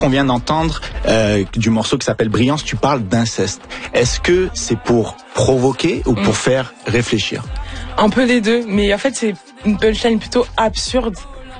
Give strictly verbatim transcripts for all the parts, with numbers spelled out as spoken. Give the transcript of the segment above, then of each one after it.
On vient d'entendre euh, du morceau qui s'appelle Brillance, tu parles d'inceste. Est-ce que c'est pour provoquer ou pour mmh. faire réfléchir? Un peu les deux, mais en fait c'est une punchline plutôt absurde.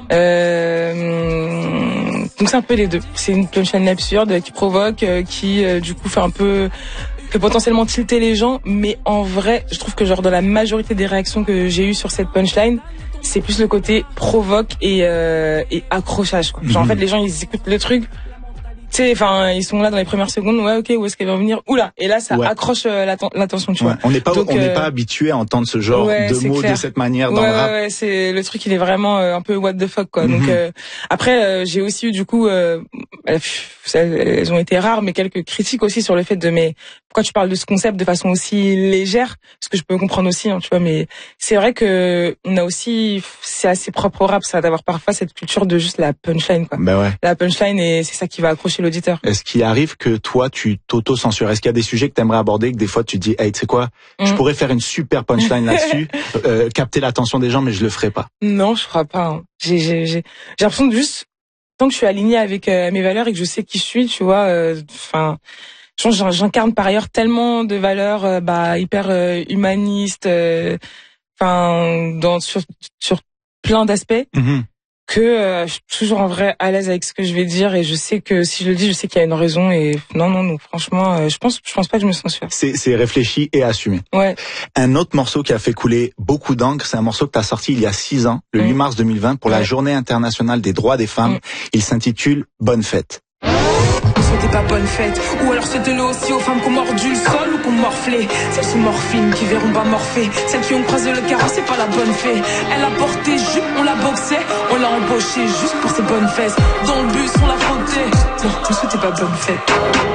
Euh, donc c'est un peu les deux. C'est une punchline absurde qui provoque, euh, qui euh, du coup fait un peu, fait potentiellement tilter les gens, mais en vrai, je trouve que genre dans la majorité des réactions que j'ai eues sur cette punchline, c'est plus le côté provoque et, euh, et accrochage, quoi. Genre, mmh. en fait, les gens, ils écoutent le truc, tu sais, enfin, ils sont là dans les premières secondes, ouais, ok, où est-ce qu'elle va venir? Oula! Et là, ça ouais. accroche euh, l'attention, tu ouais. vois. On n'est pas, Donc, on n'est euh... pas habitué à entendre ce genre ouais, de mots clair. de cette manière dans ouais, le rap. Ouais, c'est, le truc, il est vraiment euh, un peu what the fuck, quoi. Mm-hmm. Donc, euh, après, euh, j'ai aussi eu, du coup, euh, elles ont été rares, mais quelques critiques aussi sur le fait de, mais, pourquoi tu parles de ce concept de façon aussi légère? Ce que je peux comprendre aussi, hein, tu vois, mais c'est vrai que on a aussi, c'est assez propre au rap, ça, d'avoir parfois cette culture de juste la punchline, quoi. Ben ouais. La punchline, et c'est ça qui va accrocher l'auditeur. Est-ce qu'il arrive que toi, tu t'auto-censures? Est-ce qu'il y a des sujets que tu aimerais aborder, que des fois tu te dis, hey, tu sais quoi, mm. je pourrais faire une super punchline là-dessus, euh, capter l'attention des gens, mais je le ferai pas? Non, je crois pas. Hein. J'ai, j'ai, j'ai, j'ai l'impression de juste, tant que je suis alignée avec euh, mes valeurs et que je sais qui je suis, tu vois, enfin, euh, j'incarne par ailleurs tellement de valeurs, euh, bah, hyper euh, humanistes, enfin, euh, dans sur sur plein d'aspects. Mm-hmm. que euh, je suis toujours en vrai à l'aise avec ce que je vais dire et je sais que si je le dis, je sais qu'il y a une raison et non non non franchement euh, je pense je pense pas que je me censure. C'est c'est réfléchi et assumé. Ouais. Un autre morceau qui a fait couler beaucoup d'encre, c'est un morceau que tu as sorti il y a six ans, le mmh. huit mars deux mille vingt pour ouais. la Journée internationale des droits des femmes. Mmh. Il s'intitule Bonne fête. C'était pas bonne fête, ou alors c'était-le aussi aux femmes qui ont mordu le sol ou qui ont morflé. Celles sous morphine qui verront pas morfler, celles qui ont croisé le carreau, c'est pas la bonne fée. Elle a porté jupe, on l'a boxé, on l'a embauché juste pour ses bonnes fesses. Dans le bus, on l'a frotté. Non, c'était pas bonne fête.